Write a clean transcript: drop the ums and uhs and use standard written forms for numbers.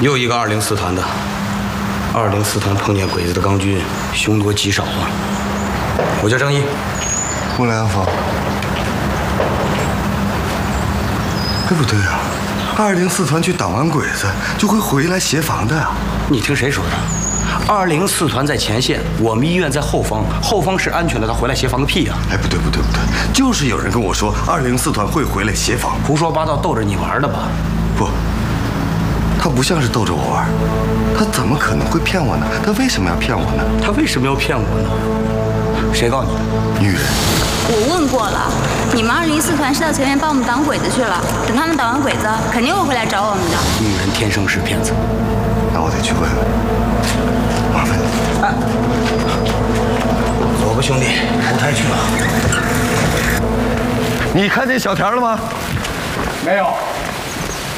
又一个204团的，204团碰见鬼子的钢军，凶多吉少啊！我叫张一， 我来安防。哎，不对啊，204团去挡完鬼子，就会回来协防的呀。 你听谁说的？204团在前线，我们医院在后方，后方是安全的，他回来协防个屁呀！ 哎，不对，就是有人跟我说204团会回来协防， 胡说八道，逗着你玩的吧？ 不，他不像是逗着我玩，他怎么可能会骗我呢？他为什么要骗我呢？ 他为什么要骗我呢？谁告诉你的？ 女人。 我问过了，你们204团是到前面帮我们挡鬼子去了，等他们挡完鬼子，肯定会回来找我们的。 女人天生是骗子。 那我得去问问。麻烦你。 哎，走吧，兄弟，出差去了。 你看见小田了吗？ 没有。